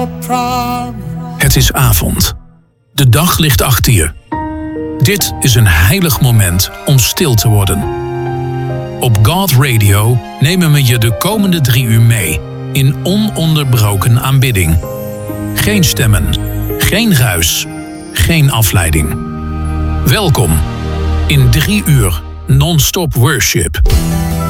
Het is avond. De dag ligt achter je. Dit is een heilig moment om stil te worden. Op God Radio nemen we je de komende 3 uur mee in ononderbroken aanbidding. Geen stemmen, geen ruis, geen afleiding. Welkom in 3 uur non-stop worship.